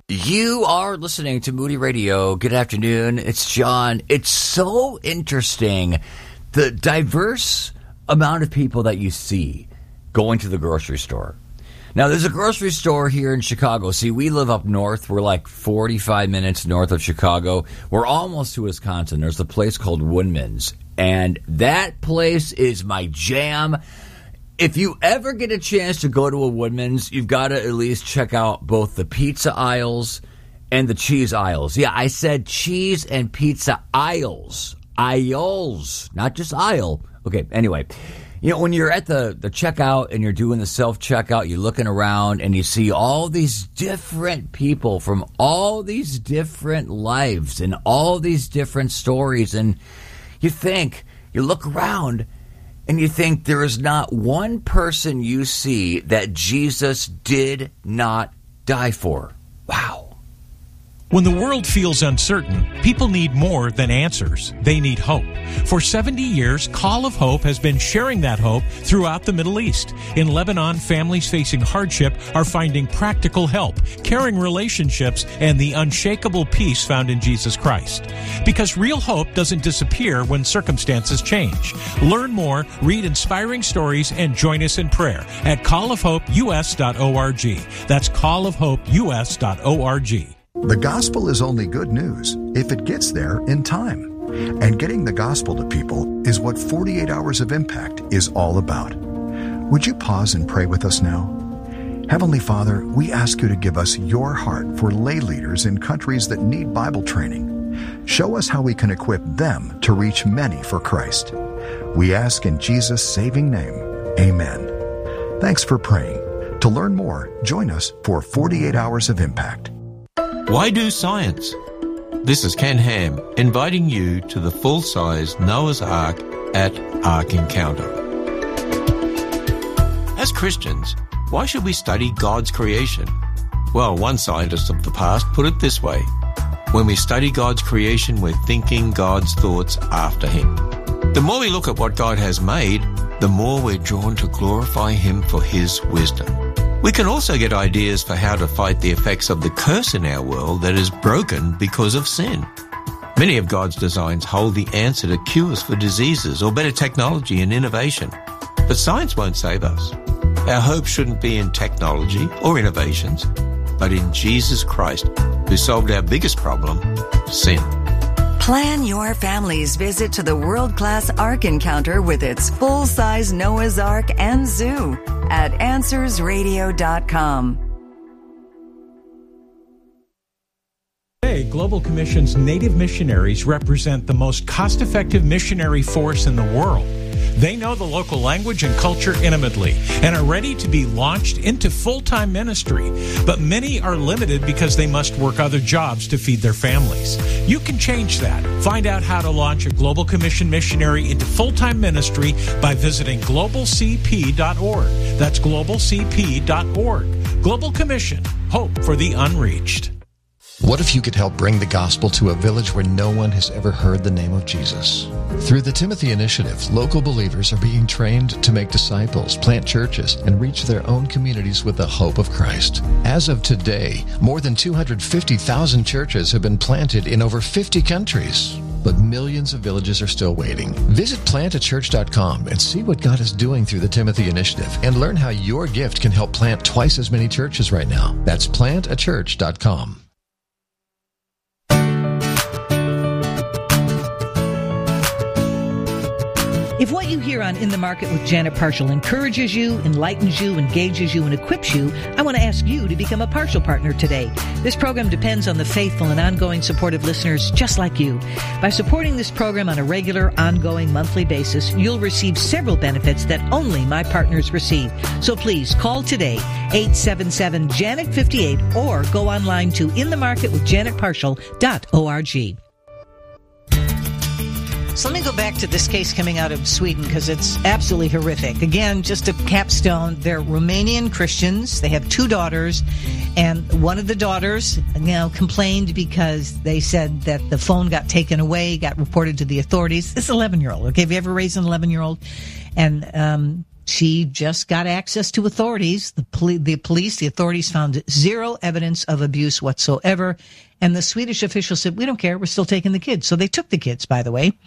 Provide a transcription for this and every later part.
You are listening to Moody Radio. Good afternoon. It's John. It's so interesting, the diverse amount of people that you see going to the grocery store. Now, there's a grocery store here in Chicago. See, we live up north. We're like 45 minutes north of Chicago. We're almost to Wisconsin. There's a place called Woodman's, and that place is my jam. If you ever get a chance to go to a Woodman's, you've got to at least check out both the pizza aisles and the cheese aisles. Yeah, I said cheese and pizza aisles. Aisles, not just aisle. Okay, anyway. You know, when you're at the checkout and you're doing the self-checkout, you're looking around and you see all these different people from all these different lives and all these different stories. And you look around, and you think there is not one person you see that Jesus did not die for. Wow. When the world feels uncertain, people need more than answers. They need hope. For 70 years, Call of Hope has been sharing that hope throughout the Middle East. In Lebanon, families facing hardship are finding practical help, caring relationships, and the unshakable peace found in Jesus Christ. Because real hope doesn't disappear when circumstances change. Learn more, read inspiring stories, and join us in prayer at callofhopeus.org. That's callofhopeus.org. The gospel is only good news if it gets there in time. And getting the gospel to people is what 48 Hours of Impact is all about. Would you pause and pray with us now? Heavenly Father, we ask you to give us your heart for lay leaders in countries that need Bible training. Show us how we can equip them to reach many for Christ. We ask in Jesus' saving name, amen. Thanks for praying. To learn more, join us for 48 Hours of Impact. Why do science? This is Ken Ham, inviting you to the full-size Noah's Ark at Ark Encounter. As Christians, why should we study God's creation? Well, one scientist of the past put it this way: when we study God's creation, we're thinking God's thoughts after Him. The more we look at what God has made, the more we're drawn to glorify Him for His wisdom. We can also get ideas for how to fight the effects of the curse in our world that is broken because of sin. Many of God's designs hold the answer to cures for diseases or better technology and innovation. But science won't save us. Our hope shouldn't be in technology or innovations, but in Jesus Christ, who solved our biggest problem, sin. Plan your family's visit to the world-class Ark Encounter with its full-size Noah's Ark and Zoo at AnswersRadio.com. Today, Global Commission's Native missionaries represent the most cost-effective missionary force in the world. They know the local language and culture intimately and are ready to be launched into full-time ministry. But many are limited because they must work other jobs to feed their families. You can change that. Find out how to launch a Global Commission missionary into full-time ministry by visiting globalcp.org. That's globalcp.org. Global Commission. Hope for the unreached. What if you could help bring the gospel to a village where no one has ever heard the name of Jesus? Through the Timothy Initiative, local believers are being trained to make disciples, plant churches, and reach their own communities with the hope of Christ. As of today, more than 250,000 churches have been planted in over 50 countries. But millions of villages are still waiting. Visit plantachurch.com and see what God is doing through the Timothy Initiative and learn how your gift can help plant twice as many churches right now. That's plantachurch.com. If what you hear on In the Market with Janet Parshall encourages you, enlightens you, engages you, and equips you, I want to ask you to become a Parshall partner today. This program depends on the faithful and ongoing support of listeners just like you. By supporting this program on a regular, ongoing, monthly basis, you'll receive several benefits that only my partners receive. So please call today, 877-JANET58, or go online to inthemarketwithjanetparshall.org. So let me go back to this case coming out of Sweden because it's absolutely horrific. Again, just a capstone, they're Romanian Christians. They have two daughters, and one of the daughters complained because they said that the phone got taken away, got reported to the authorities. This 11-year-old, okay? Have you ever raised an 11-year-old? And She just got access to authorities. The authorities found zero evidence of abuse whatsoever. And the Swedish officials said, we don't care. We're still taking the kids. So they took the kids, by the way.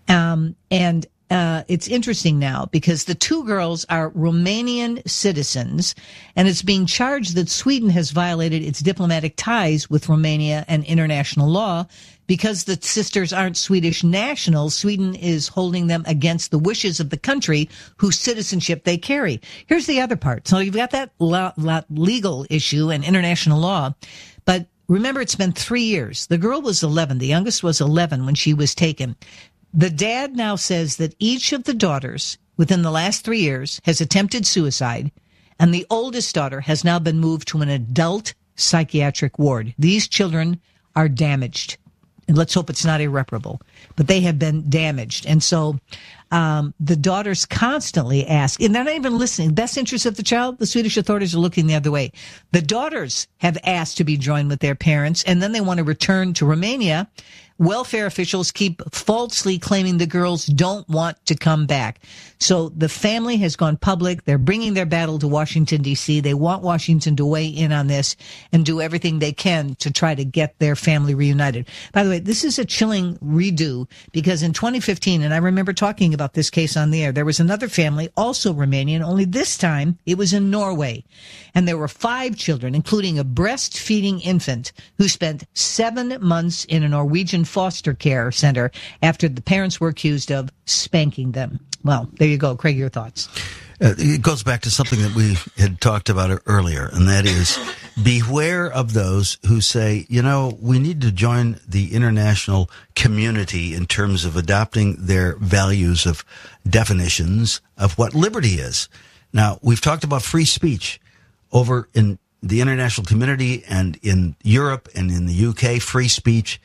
It's interesting now because the two girls are Romanian citizens, and it's being charged that Sweden has violated its diplomatic ties with Romania and international law. Because the sisters aren't Swedish nationals, Sweden is holding them against the wishes of the country whose citizenship they carry. Here's the other part. So you've got that legal issue and international law, but remember, it's been 3 years. The girl was 11. The youngest was 11 when she was taken. The dad now says that each of the daughters within the last 3 years has attempted suicide, and the oldest daughter has now been moved to an adult psychiatric ward. These children are damaged. And let's hope it's not irreparable, but they have been damaged. And so the daughters constantly ask, and they're not even listening. Best interest of the child, the Swedish authorities are looking the other way. The daughters have asked to be joined with their parents, and then they want to return to Romania. Welfare officials keep falsely claiming the girls don't want to come back. So the family has gone public. They're bringing their battle to Washington, D.C. They want Washington to weigh in on this and do everything they can to try to get their family reunited. By the way, this is a chilling redo because in 2015, and I remember talking about this case on the air, there was another family, also Romanian, only this time it was in Norway. And there were 5 children, including a breastfeeding infant who spent 7 months in a Norwegian foster care center after the parents were accused of spanking them. Well, there you go. Craig, your thoughts. It goes back to something that we had talked about earlier, and that is beware of those who say, we need to join the international community in terms of adopting their values of definitions of what liberty is. Now, we've talked about free speech over in the international community and in Europe and in the UK. Free speech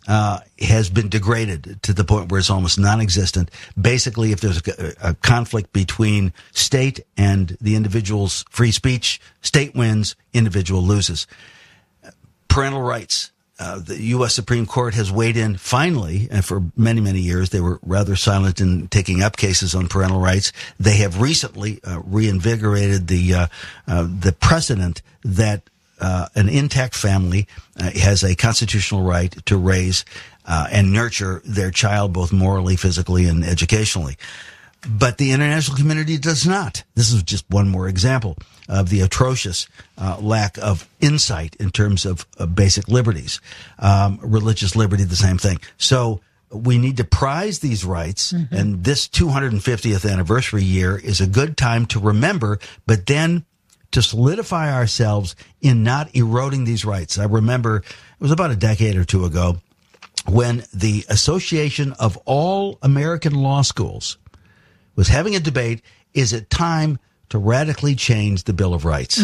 has been degraded to the point where it's almost non-existent. Basically, if there's a conflict between state and the individual's free speech, state wins, individual loses. Parental rights. The U.S. Supreme Court has weighed in finally, and for many, many years they were rather silent in taking up cases on parental rights. They have recently reinvigorated the precedent that an intact family has a constitutional right to raise and nurture their child both morally, physically, and educationally. But the international community does not. This is just one more example of the atrocious lack of insight in terms of basic liberties. Religious liberty, the same thing. So we need to prize these rights, and this 250th anniversary year is a good time to remember, but then to solidify ourselves in not eroding these rights. I remember it was about a decade or two ago when the Association of All American Law Schools was having a debate, is it time to radically change the Bill of Rights?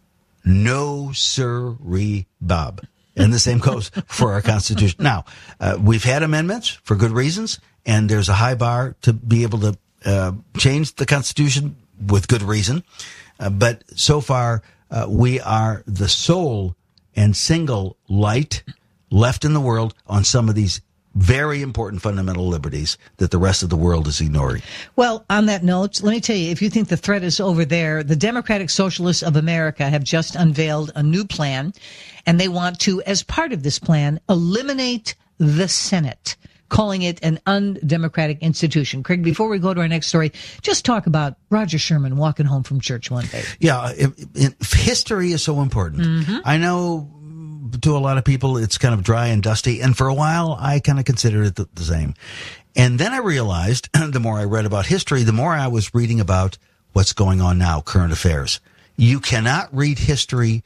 No, sirree, Bob. And the same goes for our Constitution. Now, we've had amendments for good reasons, and there's a high bar to be able to change the Constitution with good reason. But so far, we are the sole and single light left in the world on some of these very important fundamental liberties that the rest of the world is ignoring. Well, on that note, let me tell you, if you think the threat is over there, the Democratic Socialists of America have just unveiled a new plan, and they want to, as part of this plan, eliminate the Senate, calling it an undemocratic institution. Craig, before we go to our next story, just talk about Roger Sherman walking home from church one day. Yeah, history is so important. I know to a lot of people it's kind of dry and dusty, and for a while I kind of considered it the same. And then I realized, the more I read about history, the more I was reading about what's going on now, current affairs. You cannot read history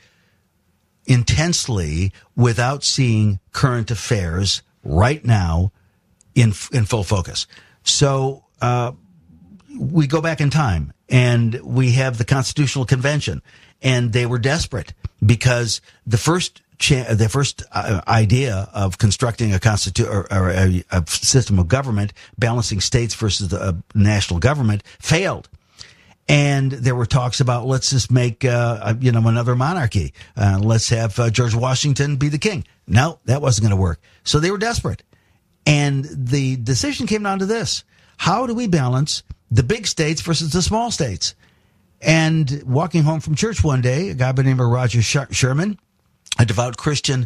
intensely without seeing current affairs right now in full focus. So we go back in time, and we have the Constitutional Convention, and they were desperate because the first idea of constructing a system of government, balancing states versus the national government, failed. And there were talks about, let's just make another monarchy. Let's have George Washington be the king. No, that wasn't going to work. So they were desperate. And the decision came down to this. How do we balance the big states versus the small states. And walking home from church one day, a guy by the name of Roger Sherman, a devout Christian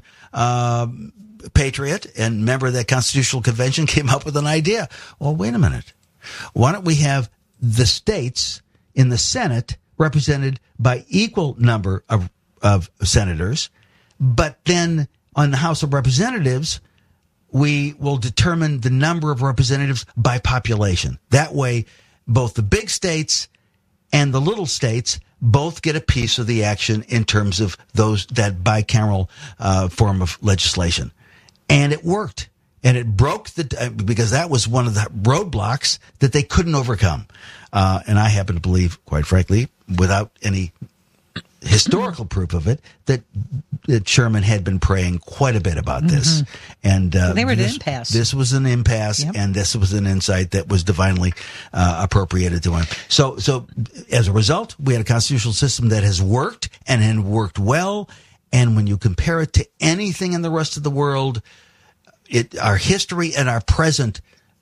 patriot and member of that Constitutional Convention, came up with an idea. Well, wait a minute. Why don't we have the states in the Senate represented by equal number of senators, but then on the House of Representatives, we will determine the number of representatives by population. That way, both the big states and the little states both get a piece of the action in terms of that bicameral form of legislation. And it worked. And it broke because that was one of the roadblocks that they couldn't overcome. And I happen to believe, quite frankly, without any historical proof of it, that Sherman had been praying quite a bit about this. And they were at an impasse. This was an impasse, and this was an insight that was divinely appropriated to him. So as a result, we had a constitutional system that has worked and had worked well. And when you compare it to anything in the rest of the world, our history and our present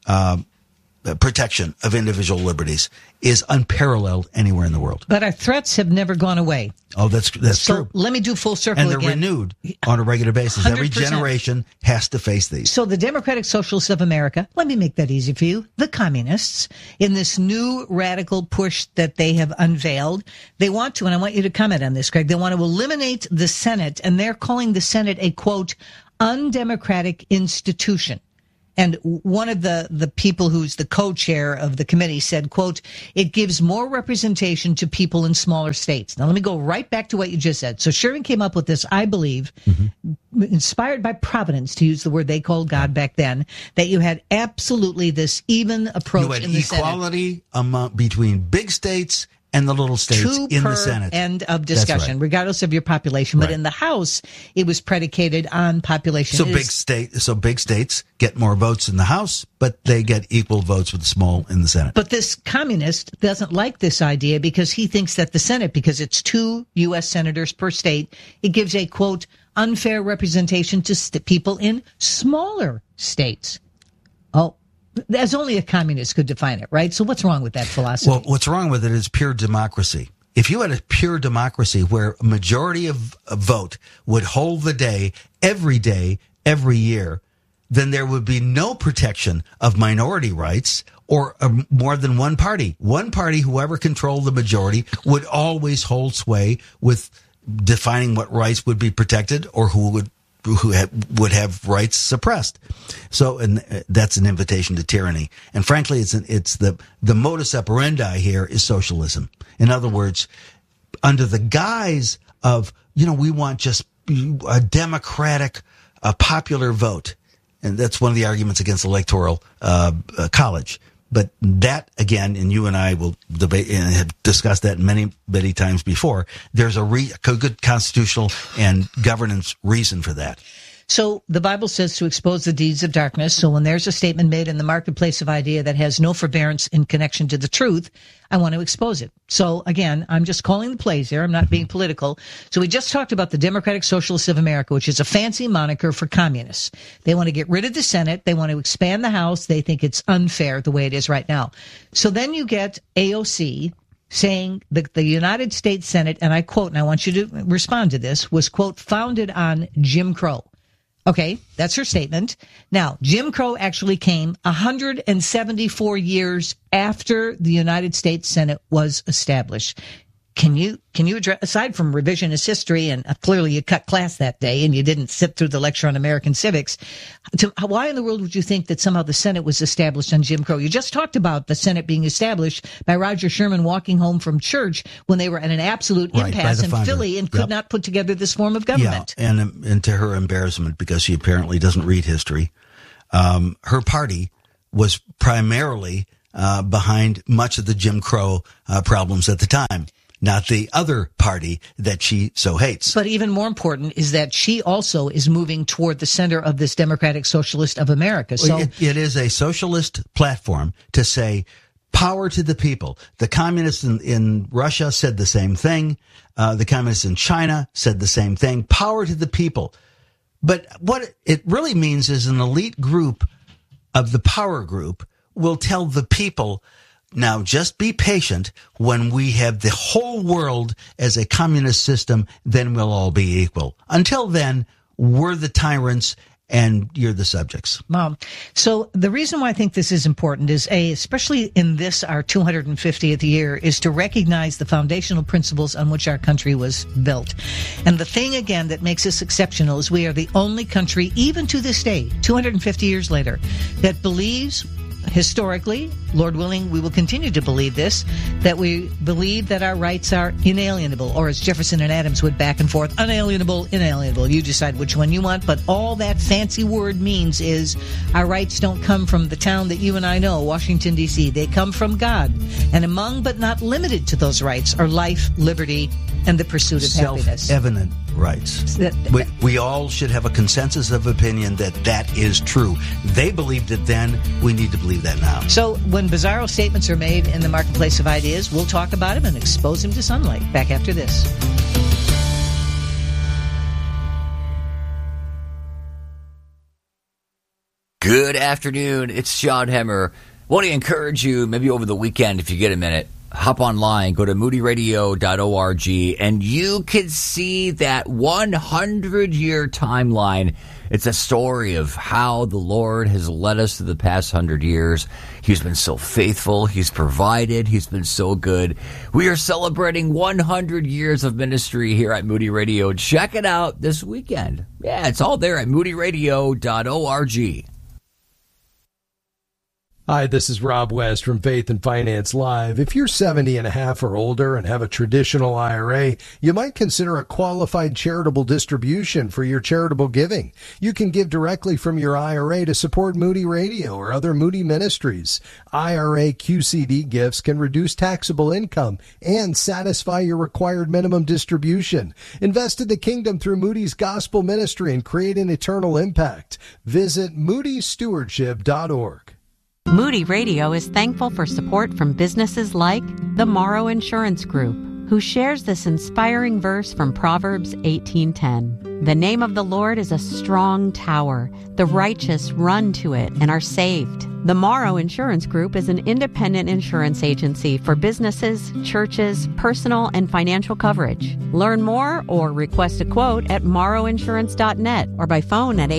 protection of individual liberties is unparalleled anywhere in the world. But our threats have never gone away. Oh, that's true. Let me do full circle again. And they're again. renewed on a regular basis. 100%. Every generation has to face these. So the Democratic Socialists of America, let me make that easy for you, the communists, in this new radical push that they have unveiled, they want to, and I want you to comment on this, Greg, they want to eliminate the Senate, and they're calling the Senate a, quote, undemocratic institution. And one of the people who's the co-chair of the committee said, quote, it gives more representation to people in smaller states. Now, let me go right back to what you just said. So Sherman came up with this, I believe, inspired by Providence, to use the word they called God back then, that you had absolutely this even approach in the Senate. You had equality between big states and the little states in the Senate. End of discussion, regardless of your population. But in the House, it was predicated on population. So big states get more votes in the House, but they get equal votes with the small in the Senate. But this communist doesn't like this idea because he thinks that the Senate, because it's 2 U.S. senators per state, it gives a, quote, unfair representation to people in smaller states. Oh, as only a communist could define it, right? So what's wrong with that philosophy? Well, what's wrong with it is pure democracy. If you had a pure democracy where a majority of a vote would hold the day, every year, then there would be no protection of minority rights or more than one party. One party, whoever controlled the majority, would always hold sway with defining what rights would be protected or who would have rights suppressed. So, and that's an invitation to tyranny. And frankly, it's the modus operandi here is socialism. In other words, under the guise of, we want just a democratic, popular vote. And that's one of the arguments against electoral college. But that, again, and you and I will debate and have discussed that many, many times before, there's a good constitutional and governance reason for that. So the Bible says to expose the deeds of darkness. So when there's a statement made in the marketplace of idea that has no forbearance in connection to the truth, I want to expose it. So again, I'm just calling the plays here. I'm not being political. So we just talked about the Democratic Socialists of America, which is a fancy moniker for communists. They want to get rid of the Senate. They want to expand the House. They think it's unfair the way it is right now. So then you get AOC saying that the United States Senate, and I quote, and I want you to respond to this, was, quote, founded on Jim Crow. Okay, that's her statement. Now, Jim Crow actually came 174 years after the United States Senate was established. Can you address, aside from revisionist history, and clearly you cut class that day and you didn't sit through the lecture on American civics, why in the world would you think that somehow the Senate was established on Jim Crow? You just talked about the Senate being established by Roger Sherman walking home from church when they were at an absolute impasse in Philly and could not put together this form of government. Yeah, and to her embarrassment, because she apparently doesn't read history, her party was primarily behind much of the Jim Crow problems at the time. Not the other party that she so hates. But even more important is that she also is moving toward the center of this Democratic Socialist of America. So it is a socialist platform to say power to the people. The communists in Russia said the same thing. The communists in China said the same thing. Power to the people. But what it really means is an elite group of the power group will tell the people, Now, just be patient. When we have the whole world as a communist system, then we'll all be equal. Until then, we're the tyrants and you're the subjects. Mom. So the reason why I think this is important is, especially in this, our 250th year, is to recognize the foundational principles on which our country was built. And the thing, again, that makes us exceptional is we are the only country, even to this day, 250 years later, that believes, historically, Lord willing, we will continue to believe this, that we believe that our rights are inalienable, or as Jefferson and Adams would back and forth, unalienable, inalienable. You decide which one you want, but all that fancy word means is our rights don't come from the town that you and I know, Washington, D.C. They come from God. And among but not limited to those rights are life, liberty, and the pursuit of happiness. Self-evident rights. We all should have a consensus of opinion that that is true. They believed it then. We need to believe that now. So when bizarro statements are made in the marketplace of ideas, we'll talk about them and expose them to sunlight. Back after this. Good afternoon. It's John Hemmer. Want to encourage you, maybe over the weekend, if you get a minute, hop online, go to moodyradio.org, and you can see that 100-year timeline. It's a story of how the Lord has led us through the past 100 years. He's been so faithful. He's provided. He's been so good. We are celebrating 100 years of ministry here at Moody Radio. Check it out this weekend. Yeah, it's all there at moodyradio.org. Hi, this is Rob West from Faith and Finance Live. If you're 70 and a half or older and have a traditional IRA, you might consider a qualified charitable distribution for your charitable giving. You can give directly from your IRA to support Moody Radio or other Moody ministries. IRA QCD gifts can reduce taxable income and satisfy your required minimum distribution. Invest in the kingdom through Moody's Gospel Ministry and create an eternal impact. Visit moodystewardship.org. Moody Radio is thankful for support from businesses like the Morrow Insurance Group, who shares this inspiring verse from Proverbs 18:10. The name of the Lord is a strong tower. The righteous run to it and are saved. The Morrow Insurance Group is an independent insurance agency for businesses, churches, personal and financial coverage. Learn more or request a quote at morrowinsurance.net or by phone at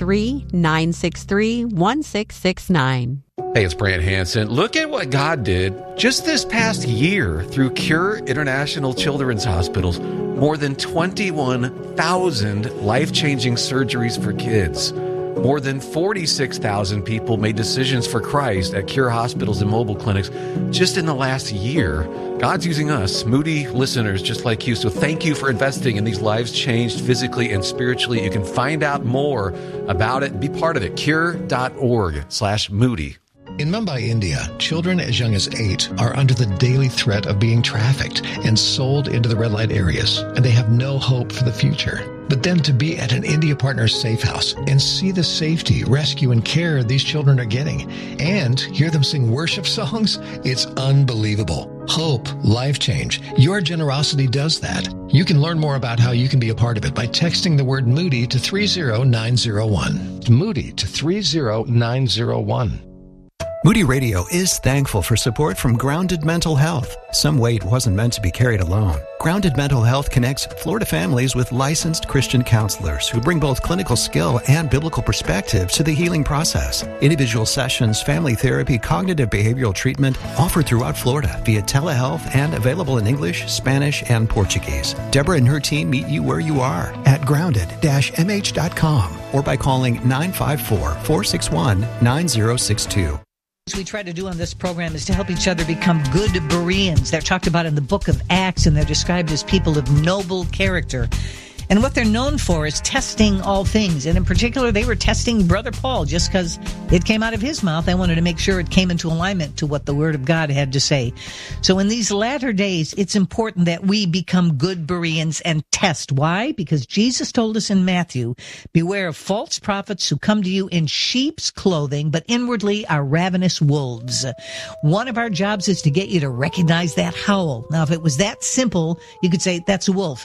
813-963-1669. Hey, it's Brant Hansen. Look at what God did just this past year through Cure International Children's Hospitals. More than 21,000 life-changing surgeries for kids. More than 46,000 people made decisions for Christ at Cure Hospitals and mobile clinics just in the last year. God's using us, Moody listeners just like you. So thank you for investing in these lives changed physically and spiritually. You can find out more about it. Be part of it. Cure.org/Moody. In Mumbai, India, children as young as 8 are under the daily threat of being trafficked and sold into the red light areas, and they have no hope for the future. But then to be at an India Partners safe house and see the safety, rescue, and care these children are getting, and hear them sing worship songs, it's unbelievable. Hope, life change. Your generosity does that. You can learn more about how you can be a part of it by texting the word Moody to 30901. Moody to 30901. Moody Radio is thankful for support from Grounded Mental Health. Some weight wasn't meant to be carried alone. Grounded Mental Health connects Florida families with licensed Christian counselors who bring both clinical skill and biblical perspective to the healing process. Individual sessions, family therapy, cognitive behavioral treatment offered throughout Florida via telehealth and available in English, Spanish, and Portuguese. Deborah and her team meet you where you are at grounded-mh.com or by calling 954-461-9062. We try to do on this program is to help each other become good Bereans. They're talked about in the book of Acts, and they're described as people of noble character. And what they're known for is testing all things. And in particular, they were testing Brother Paul just because it came out of his mouth. They wanted to make sure it came into alignment to what the Word of God had to say. So in these latter days, it's important that we become good Bereans and test. Why? Because Jesus told us in Matthew, beware of false prophets who come to you in sheep's clothing, but inwardly are ravenous wolves. One of our jobs is to get you to recognize that howl. Now, if it was that simple, you could say, that's a wolf.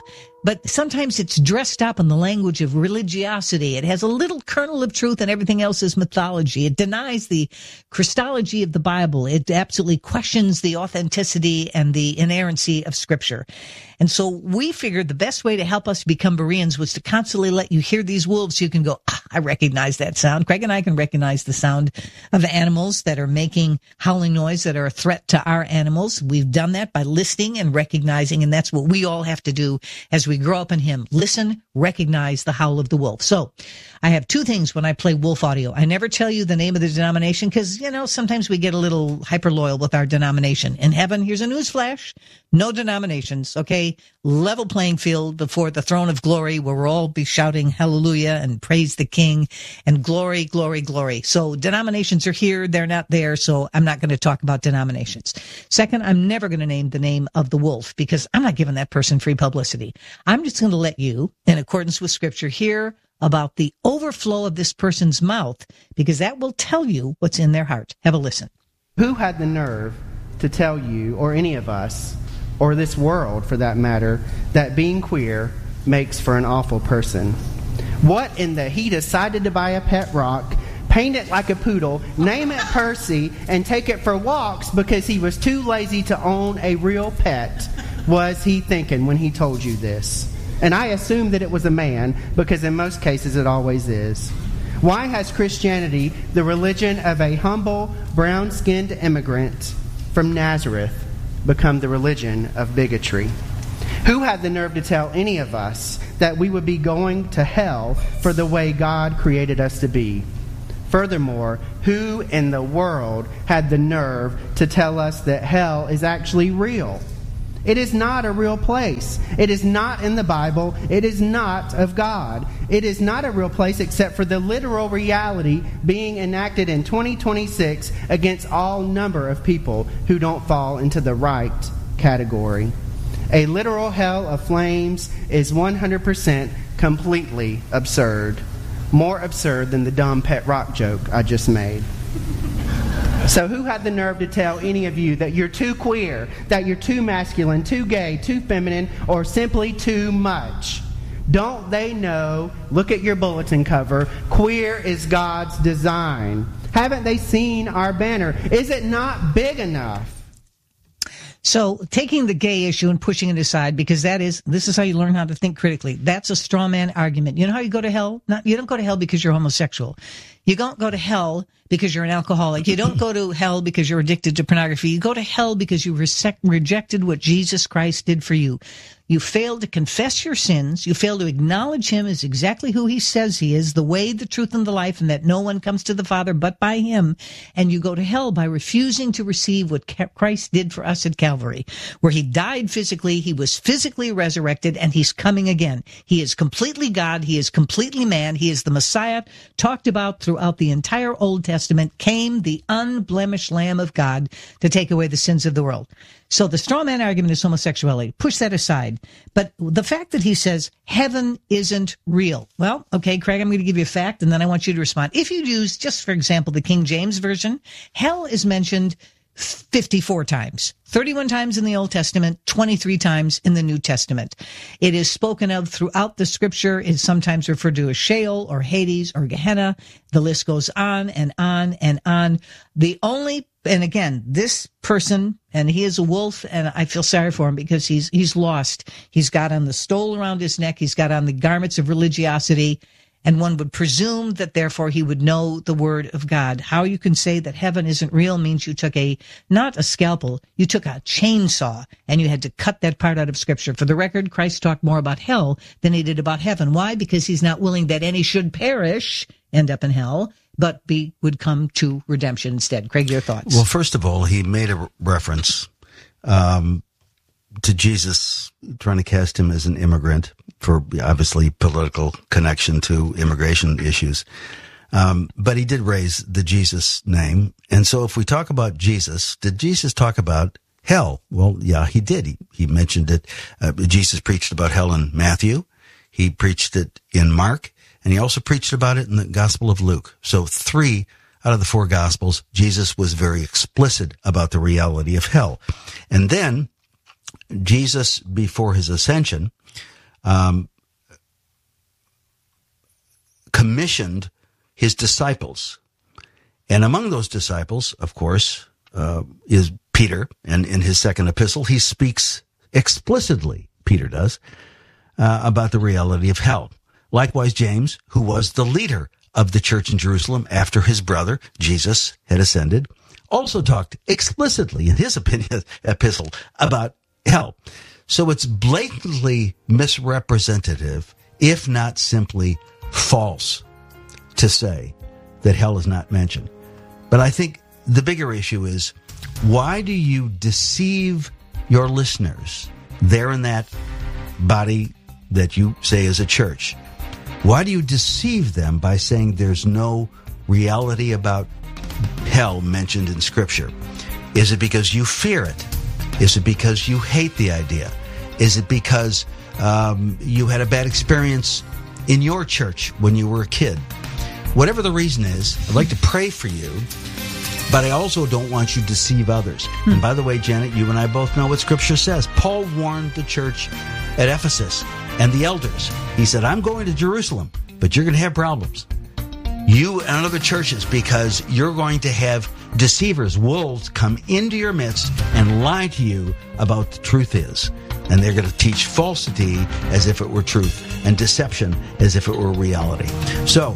but sometimes it's dressed up in the language of religiosity. It has a little kernel of truth and everything else is mythology. It denies the Christology of the Bible. It absolutely questions the authenticity and the inerrancy of Scripture. And so we figured the best way to help us become Bereans was to constantly let you hear these wolves. You can go, I recognize that sound. Craig and I can recognize the sound of animals that are making howling noise that are a threat to our animals. We've done that by listening and recognizing, and that's what we all have to do as we grow up in Him. Listen, recognize the howl of the wolf. So I have two things when I play wolf audio. I never tell you the name of the denomination because, sometimes we get a little hyper loyal with our denomination. In heaven, here's a news flash. No denominations, okay? Level playing field before the throne of glory where we'll all be shouting hallelujah and praise the King and glory, glory, glory. So denominations are here. They're not there. So I'm not going to talk about denominations. Second, I'm never going to name the name of the wolf because I'm not giving that person free publicity. I'm just going to let you, in accordance with Scripture, hear about the overflow of this person's mouth because that will tell you what's in their heart. Have a listen. Who had the nerve to tell you, or any of us, or this world for that matter, that being queer makes for an awful person? What in the... He decided to buy a pet rock, paint it like a poodle, name it Percy, and take it for walks because he was too lazy to own a real pet, was he thinking when he told you this? And I assume that it was a man, because in most cases it always is. Why has Christianity, the religion of a humble, brown-skinned immigrant from Nazareth, become the religion of bigotry? Who had the nerve to tell any of us that we would be going to hell for the way God created us to be? Furthermore, who in the world had the nerve to tell us that hell is actually real? It is not a real place. It is not in the Bible. It is not of God. It is not a real place except for the literal reality being enacted in 2026 against all number of people who don't fall into the right category. A literal hell of flames is 100% completely absurd. More absurd than the dumb pet rock joke I just made. So who had the nerve to tell any of you that you're too queer, that you're too masculine, too gay, too feminine, or simply too much? Don't they know? Look at your bulletin cover. Queer is God's design. Haven't they seen our banner? Is it not big enough? So taking the gay issue and pushing it aside, because this is how you learn how to think critically. That's a straw man argument. You know how you go to hell? You don't go to hell because you're homosexual. You don't go to hell because you're an alcoholic. You don't go to hell because you're addicted to pornography. You go to hell because you rejected what Jesus Christ did for you. You failed to confess your sins. You failed to acknowledge Him as exactly who He says He is, the way, the truth, and the life, and that no one comes to the Father but by Him. And you go to hell by refusing to receive what Christ did for us at Calvary, where He died physically, He was physically resurrected, and He's coming again. He is completely God. He is completely man. He is the Messiah talked about throughout the entire Old Testament, came the unblemished Lamb of God to take away the sins of the world. So the straw man argument is homosexuality. Push that aside. But the fact that he says heaven isn't real. Well, okay, Craig, I'm going to give you a fact, and then I want you to respond. If you use, just for example, the King James Version, hell is mentioned 54 times. 31 times in the Old Testament, 23 times in the New Testament. It is spoken of throughout the Scripture. It's sometimes referred to as Sheol or Hades or Gehenna. The list goes on and on and on. And again, this person, and he is a wolf, and I feel sorry for him because he's lost. He's got on the stole around his neck. He's got on the garments of religiosity. And one would presume that therefore he would know the word of God. How you can say that heaven isn't real means you took not a scalpel, you took a chainsaw and you had to cut that part out of Scripture. For the record, Christ talked more about hell than He did about heaven. Why? Because He's not willing that any should perish, end up in hell, but would come to redemption instead. Craig, your thoughts? Well, first of all, he made a reference to Jesus trying to cast Him as an immigrant for obviously political connection to immigration issues. But he did raise the Jesus name. And so if we talk about Jesus, did Jesus talk about hell? Well, yeah, He did. He mentioned it. Jesus preached about hell in Matthew. He preached it in Mark. And He also preached about it in the Gospel of Luke. So 3 out of the 4 Gospels, Jesus was very explicit about the reality of hell. And then Jesus, before His ascension, commissioned his disciples. And among those disciples, of course, is Peter. And in his second epistle, he speaks explicitly, Peter does, about the reality of hell. Likewise, James, who was the leader of the church in Jerusalem after his brother, Jesus, had ascended, also talked explicitly in his epistle about hell. So it's blatantly misrepresentative, if not simply false, to say that hell is not mentioned. But I think the bigger issue is, why do you deceive your listeners there in that body that you say is a church? Why do you deceive them by saying there's no reality about hell mentioned in Scripture? Is it because you fear it? Is it because you hate the idea? Is it because you had a bad experience in your church when you were a kid? Whatever the reason is, I'd like to pray for you, but I also don't want you to deceive others. And by the way, Janet, you and I both know what Scripture says. Paul warned the church at Ephesus and the elders. He said, I'm going to Jerusalem, but you're going to have problems. You and other churches, because you're going to have deceivers, wolves, come into your midst and lie to you about what the truth is. And they're going to teach falsity as if it were truth and deception as if it were reality. So,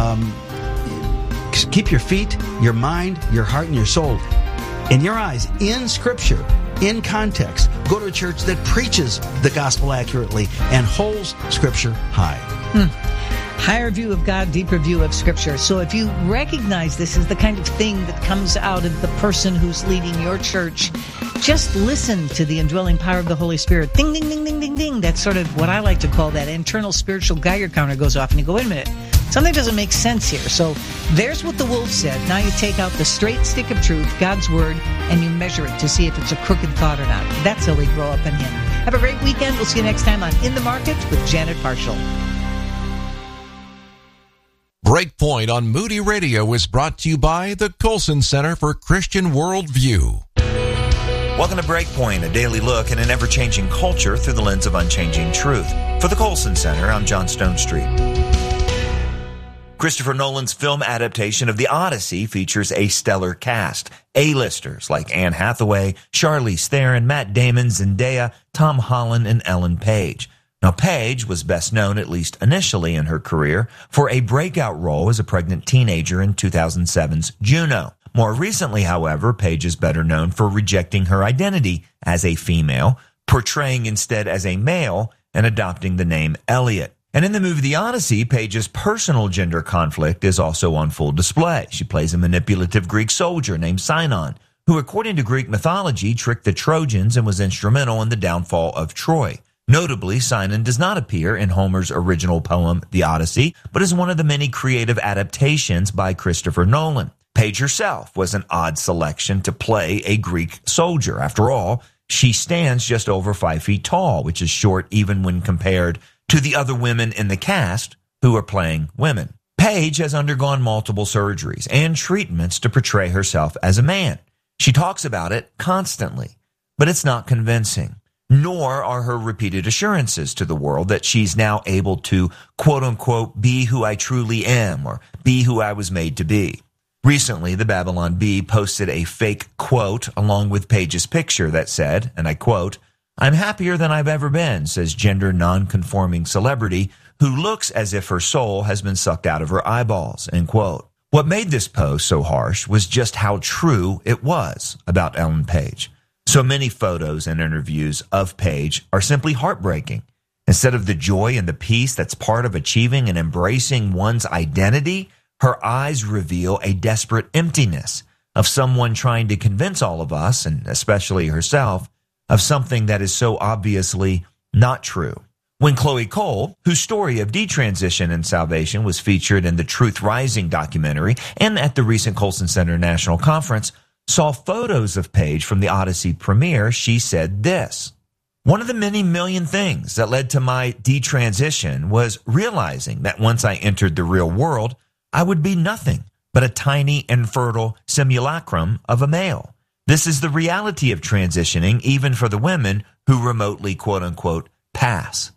keep your feet, your mind, your heart, and your soul, and your eyes in Scripture, in context. Go to a church that preaches the gospel accurately and holds Scripture high. Higher view of God, deeper view of Scripture. So if you recognize this is the kind of thing that comes out of the person who's leading your church, just listen to the indwelling power of the Holy Spirit. Ding, ding, ding, ding, ding, ding. That's sort of what I like to call that internal spiritual Geiger counter goes off, and you go, wait a minute, something doesn't make sense here. So there's what the wolf said. Now you take out the straight stick of truth, God's Word, and you measure it to see if it's a crooked thought or not. That's how we grow up in Him. Have a great weekend. We'll see you next time on In the Market with Janet Parshall. Breakpoint on Moody Radio is brought to you by the Colson Center for Christian Worldview. Welcome to Breakpoint, a daily look at an ever-changing culture through the lens of unchanging truth. For the Colson Center, I'm John Stone Street. Christopher Nolan's film adaptation of The Odyssey features a stellar cast. A-listers like Anne Hathaway, Charlize Theron, Matt Damon, Zendaya, Tom Holland, and Ellen Page. Now, Page was best known, at least initially in her career, for a breakout role as a pregnant teenager in 2007's Juno. More recently, however, Page is better known for rejecting her identity as a female, portraying instead as a male, and adopting the name Elliot. And in the movie The Odyssey, Page's personal gender conflict is also on full display. She plays a manipulative Greek soldier named Sinon, who, according to Greek mythology, tricked the Trojans and was instrumental in the downfall of Troy. Notably, Sinon does not appear in Homer's original poem, The Odyssey, but is one of the many creative adaptations by Christopher Nolan. Page herself was an odd selection to play a Greek soldier. After all, she stands just over 5 feet tall, which is short even when compared to the other women in the cast who are playing women. Page has undergone multiple surgeries and treatments to portray herself as a man. She talks about it constantly, but it's not convincing. Nor are her repeated assurances to the world that she's now able to, quote-unquote, be who I truly am or be who I was made to be. Recently, the Babylon Bee posted a fake quote along with Page's picture that said, and I quote, "I'm happier than I've ever been," says gender non-conforming celebrity who looks as if her soul has been sucked out of her eyeballs, end quote. What made this post so harsh was just how true it was about Ellen Page. So many photos and interviews of Page are simply heartbreaking. Instead of the joy and the peace that's part of achieving and embracing one's identity, her eyes reveal a desperate emptiness of someone trying to convince all of us, and especially herself, of something that is so obviously not true. When Chloe Cole, whose story of detransition and salvation was featured in the Truth Rising documentary and at the recent Colson Center National Conference, saw photos of Page from the Odyssey premiere, she said this: "One of the many million things that led to my detransition was realizing that once I entered the real world, I would be nothing but a tiny infertile simulacrum of a male. This is the reality of transitioning, even for the women who remotely, quote-unquote, pass."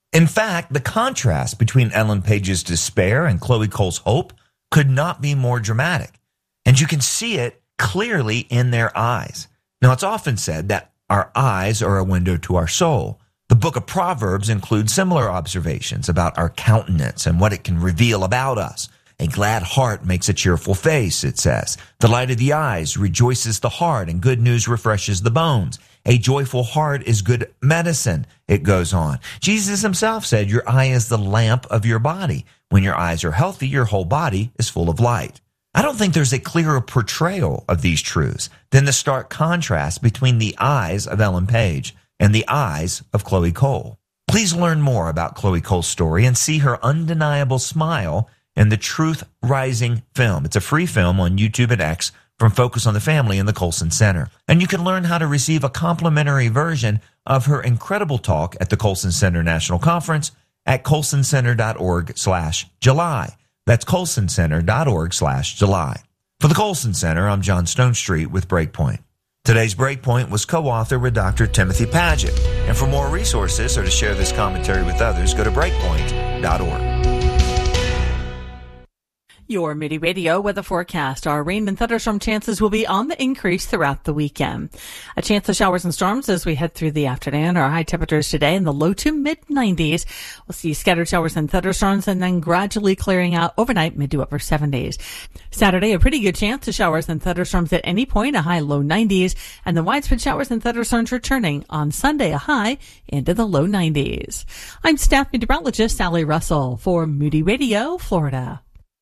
In fact, the contrast between Ellen Page's despair and Chloe Cole's hope could not be more dramatic. And you can see it clearly in their eyes. Now, it's often said that our eyes are a window to our soul. The book of Proverbs includes similar observations about our countenance and what it can reveal about us. A glad heart makes a cheerful face, it says. The light of the eyes rejoices the heart, and good news refreshes the bones. A joyful heart is good medicine, it goes on. Jesus himself said, your eye is the lamp of your body. When your eyes are healthy, your whole body is full of light. I don't think there's a clearer portrayal of these truths than the stark contrast between the eyes of Ellen Page and the eyes of Chloe Cole. Please learn more about Chloe Cole's story and see her undeniable smile in the Truth Rising film. It's a free film on YouTube and X from Focus on the Family and the Colson Center. And you can learn how to receive a complimentary version of her incredible talk at the Colson Center National Conference at colsoncenter.org/July. That's colsoncenter.org/July. For the Colson Center, I'm John Stonestreet with Breakpoint. Today's Breakpoint was co-authored with Dr. Timothy Paget. And for more resources or to share this commentary with others, go to breakpoint.org. Your Moody Radio weather forecast. Our rain and thunderstorm chances will be on the increase throughout the weekend. A chance of showers and storms as we head through the afternoon. Our high temperatures today in the low to mid 90s. We'll see scattered showers and thunderstorms and then gradually clearing out overnight, mid to upper 70s. Saturday, a pretty good chance of showers and thunderstorms at any point, a high low 90s, and the widespread showers and thunderstorms returning on Sunday, a high into the low 90s. I'm staff meteorologist Sally Russell for Moody Radio, Florida.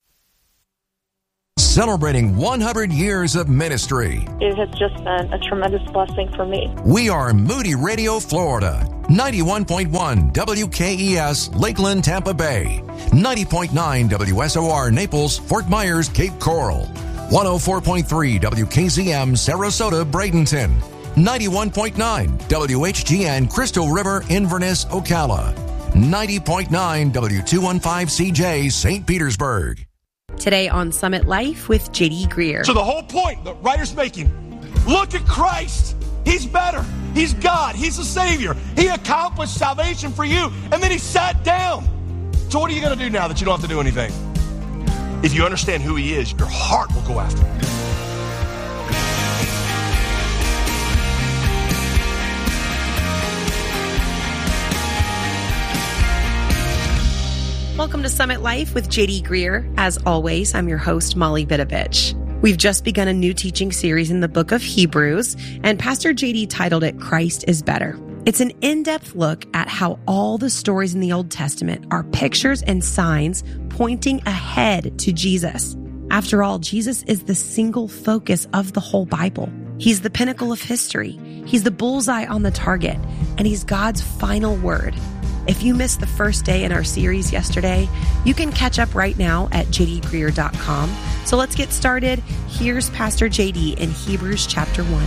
Celebrating 100 years of ministry. It has just been a tremendous blessing for me. We are Moody Radio, Florida. 91.1 WKES, Lakeland, Tampa Bay. 90.9 WSOR, Naples, Fort Myers, Cape Coral. 104.3 WKZM, Sarasota, Bradenton. 91.9 WHGN, Crystal River, Inverness, Ocala. 90.9 W215CJ, St. Petersburg. Today on Summit Life with J.D. Greer. So the whole point the writer's making, look at Christ. He's better. He's God. He's the Savior. He accomplished salvation for you, and then he sat down. So what are you going to do now that you don't have to do anything? If you understand who he is, your heart will go after him. Welcome to Summit Life with J.D. Greer. As always, I'm your host, Molly Vidovich. We've just begun a new teaching series in the book of Hebrews, and Pastor J.D. titled it, Christ is Better. It's an in-depth look at how all the stories in the Old Testament are pictures and signs pointing ahead to Jesus. After all, Jesus is the single focus of the whole Bible. He's the pinnacle of history. He's the bullseye on the target, and he's God's final word. If you missed the first day in our series yesterday, you can catch up right now at jdgreer.com. So let's get started. Here's Pastor JD in Hebrews chapter 1.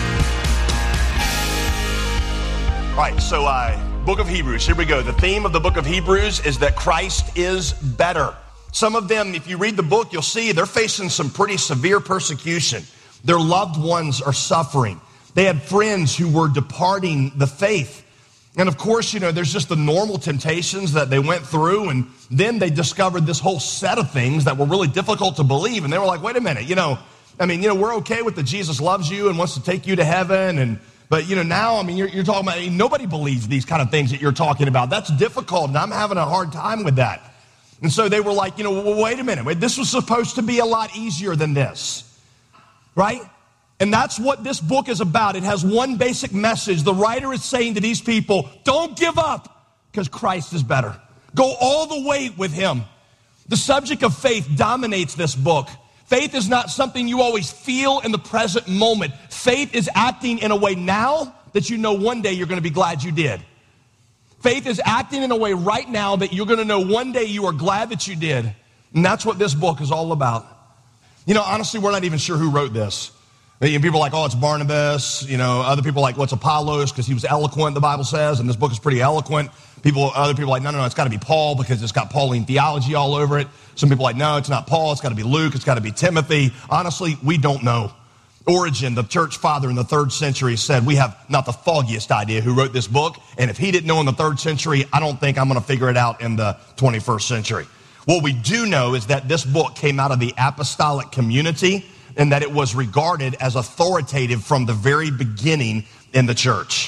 All right, so book of Hebrews, here we go. The theme of the book of Hebrews is that Christ is better. Some of them, if you read the book, you'll see they're facing some pretty severe persecution. Their loved ones are suffering. They had friends who were departing the faith. And of course, there's just the normal temptations that they went through, and then they discovered this whole set of things that were really difficult to believe. And they were like, wait a minute, we're okay with that Jesus loves you and wants to take you to heaven. But now, you're talking about, nobody believes these kind of things that you're talking about. That's difficult, and I'm having a hard time with that. And so they were like, wait a minute, this was supposed to be a lot easier than this, right? And that's what this book is about. It has one basic message. The writer is saying to these people, don't give up because Christ is better. Go all the way with him. The subject of faith dominates this book. Faith is not something you always feel in the present moment. Faith is acting in a way now that one day you're going to be glad you did. Faith is acting in a way right now that you're going to know one day you are glad that you did. And that's what this book is all about. Honestly, we're not even sure who wrote this. People are like, it's Barnabas. Other people are like, it's Apollos because he was eloquent, the Bible says, and this book is pretty eloquent. Other people are like, no, it's got to be Paul because it's got Pauline theology all over it. Some people are like, no, it's not Paul. It's got to be Luke. It's got to be Timothy. Honestly, we don't know. Origen, the church father in the 3rd century, said, we have not the foggiest idea who wrote this book, and if he didn't know in the 3rd century, I don't think I'm going to figure it out in the 21st century. What we do know is that this book came out of the apostolic community and that it was regarded as authoritative from the very beginning in the church.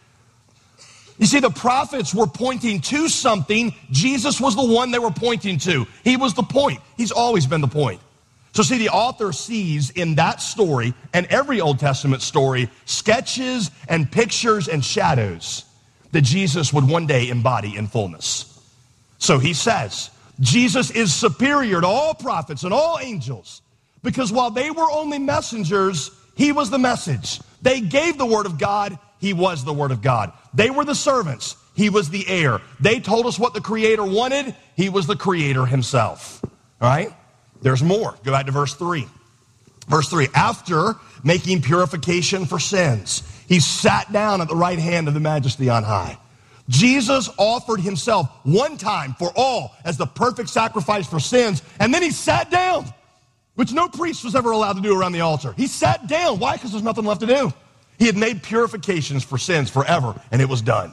You see, the prophets were pointing to something. Jesus was the one they were pointing to. He was the point. He's always been the point. So see, the author sees in that story and every Old Testament story sketches and pictures and shadows that Jesus would one day embody in fullness. So he says, Jesus is superior to all prophets and all angels because while they were only messengers, he was the message. They gave the word of God. He was the word of God. They were the servants. He was the heir. They told us what the Creator wanted. He was the Creator himself. All right? There's more. Go back to verse 3. Verse 3, after making purification for sins, he sat down at the right hand of the Majesty on high. Jesus offered himself one time for all as the perfect sacrifice for sins, and then he sat down, which no priest was ever allowed to do around the altar. He sat down. Why? Because there's nothing left to do. He had made purifications for sins forever, and it was done.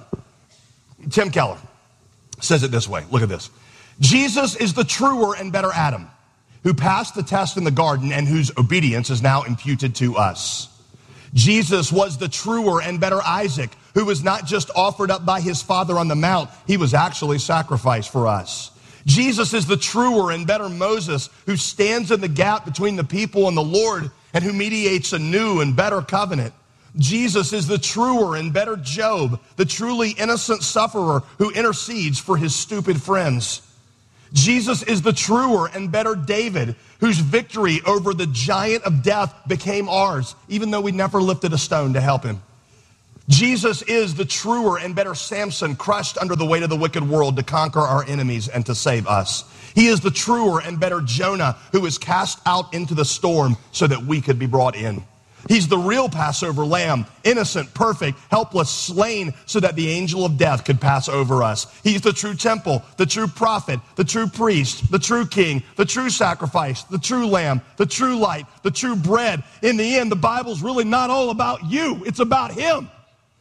Tim Keller says it this way. Look at this. Jesus is the truer and better Adam, who passed the test in the garden and whose obedience is now imputed to us. Jesus was the truer and better Isaac, who was not just offered up by his father on the mount, he was actually sacrificed for us. Jesus is the truer and better Moses, who stands in the gap between the people and the Lord and who mediates a new and better covenant. Jesus is the truer and better Job, the truly innocent sufferer who intercedes for his stupid friends. Jesus is the truer and better David, whose victory over the giant of death became ours, even though we never lifted a stone to help him. Jesus is the truer and better Samson, crushed under the weight of the wicked world to conquer our enemies and to save us. He is the truer and better Jonah, who was cast out into the storm so that we could be brought in. He's the real Passover lamb, innocent, perfect, helpless, slain so that the angel of death could pass over us. He's the true temple, the true prophet, the true priest, the true king, the true sacrifice, the true lamb, the true light, the true bread. In the end, the Bible's really not all about you. It's about him.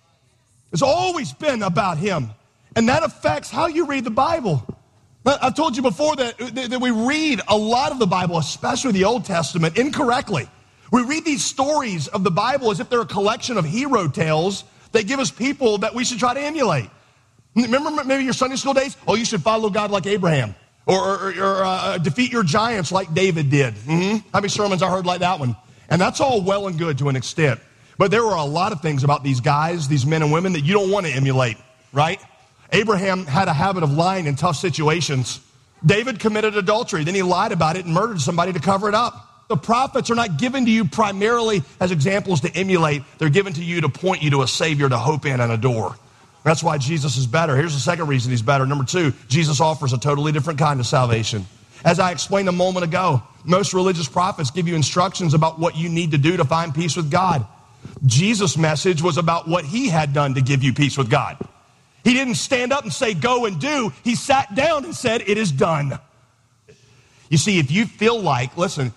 It's always been about him. And that affects how you read the Bible. I've told you before that we read a lot of the Bible, especially the Old Testament, incorrectly. We read these stories of the Bible as if they're a collection of hero tales that give us people that we should try to emulate. Remember maybe your Sunday school days? Oh, you should follow God like Abraham. Or defeat your giants like David did. How many sermons I heard like that one? And that's all well and good to an extent. But there were a lot of things about these guys, these men and women, that you don't want to emulate, right? Abraham had a habit of lying in tough situations. David committed adultery. Then he lied about it and murdered somebody to cover it up. The prophets are not given to you primarily as examples to emulate. They're given to you to point you to a Savior to hope in and adore. That's why Jesus is better. Here's the second reason he's better. Number 2, Jesus offers a totally different kind of salvation. As I explained a moment ago, most religious prophets give you instructions about what you need to do to find peace with God. Jesus' message was about what he had done to give you peace with God. He didn't stand up and say, go and do. He sat down and said, it is done. You see, if you feel like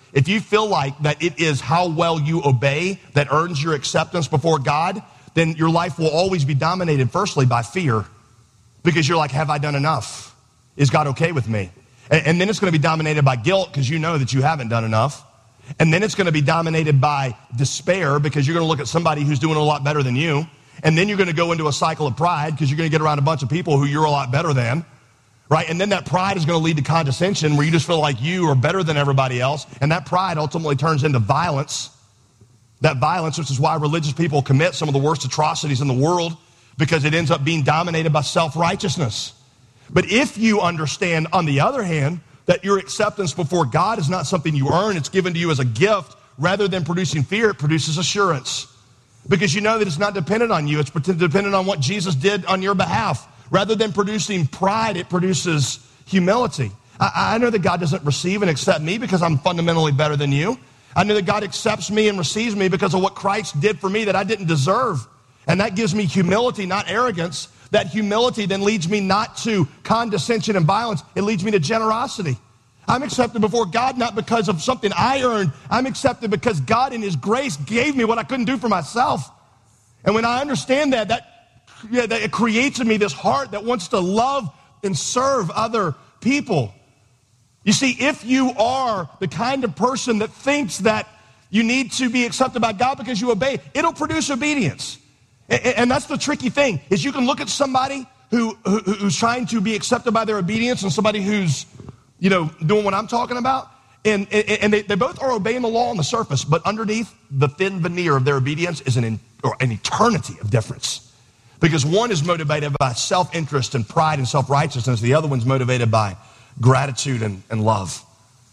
that it is how well you obey that earns your acceptance before God, then your life will always be dominated, firstly, by fear. Because you're like, have I done enough? Is God okay with me? And then it's going to be dominated by guilt because you know that you haven't done enough. And then it's going to be dominated by despair because you're going to look at somebody who's doing a lot better than you. And then you're going to go into a cycle of pride because you're going to get around a bunch of people who you're a lot better than. Right? And then that pride is going to lead to condescension where you just feel like you are better than everybody else. And that pride ultimately turns into violence. That violence, which is why religious people commit some of the worst atrocities in the world, because it ends up being dominated by self-righteousness. But if you understand, on the other hand, that your acceptance before God is not something you earn, it's given to you as a gift, rather than producing fear, it produces assurance. Because you know that it's not dependent on you, it's dependent on what Jesus did on your behalf. Rather than producing pride, it produces humility. I know that God doesn't receive and accept me because I'm fundamentally better than you. I know that God accepts me and receives me because of what Christ did for me that I didn't deserve. And that gives me humility, not arrogance. That humility then leads me not to condescension and violence. It leads me to generosity. I'm accepted before God not because of something I earned. I'm accepted because God in his grace gave me what I couldn't do for myself. And when I understand that it creates in me this heart that wants to love and serve other people. You see, if you are the kind of person that thinks that you need to be accepted by God because you obey, it'll produce obedience. And that's the tricky thing, is you can look at somebody who's trying to be accepted by their obedience and somebody who's, doing what I'm talking about. And they both are obeying the law on the surface, but underneath the thin veneer of their obedience is an eternity of difference. Because one is motivated by self-interest and pride and self-righteousness. The other one's motivated by gratitude and love.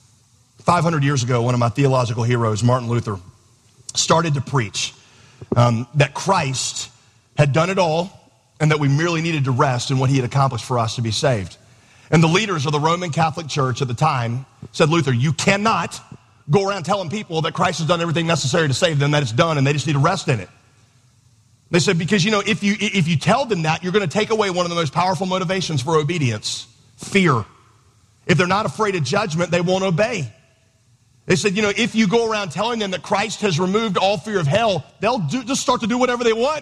500 years ago, one of my theological heroes, Martin Luther, started to preach that Christ had done it all and that we merely needed to rest in what he had accomplished for us to be saved. And the leaders of the Roman Catholic Church at the time said, Luther, you cannot go around telling people that Christ has done everything necessary to save them, that it's done, and they just need to rest in it. They said, because, if you tell them that, you're going to take away one of the most powerful motivations for obedience, fear. If they're not afraid of judgment, they won't obey. They said, if you go around telling them that Christ has removed all fear of hell, they'll just start to do whatever they want.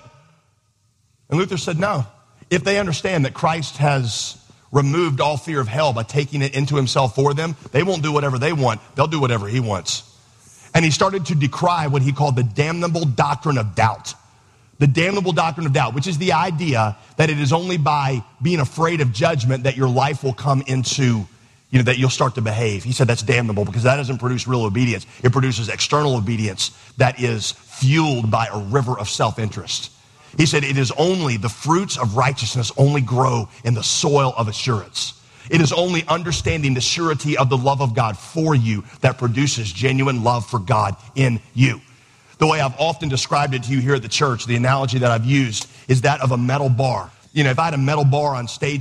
And Luther said, no. If they understand that Christ has removed all fear of hell by taking it into himself for them, they won't do whatever they want. They'll do whatever he wants. And he started to decry what he called the damnable doctrine of doubt. The damnable doctrine of doubt, which is the idea that it is only by being afraid of judgment that your life will come into, that you'll start to behave. He said that's damnable because that doesn't produce real obedience. It produces external obedience that is fueled by a river of self-interest. He said it is only the fruits of righteousness only grow in the soil of assurance. It is only understanding the surety of the love of God for you that produces genuine love for God in you. The way I've often described it to you here at the church, the analogy that I've used is that of a metal bar. If I had a metal bar on stage